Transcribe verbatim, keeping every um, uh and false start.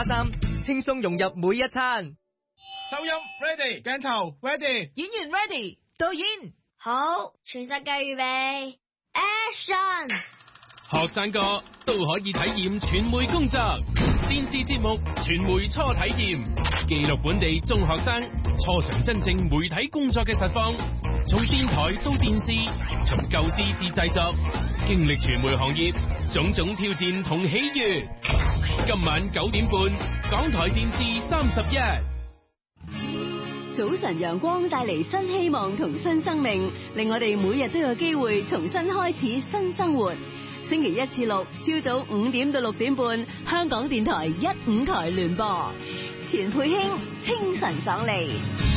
三，輕鬆融入每一餐。 收音 ready， 鏡頭 ready， 演員 ready， 導演好，全世界預備 ，action！ 學生哥都可以體驗傳媒工作，電視節目傳媒初體驗，記錄本地中學生初嘗真正媒體工作嘅實況，從電台到電視，從構思至製作，經歷傳媒行業種種挑戰同喜悅。今晚九點半，港台電視三十一。 早晨陽光帶嚟新希望同新生命，令我哋每日都有機會重新開始新生活。星期一至六朝早五點到六點半，香港電台一五台聯播，錢佩卿清晨爽利。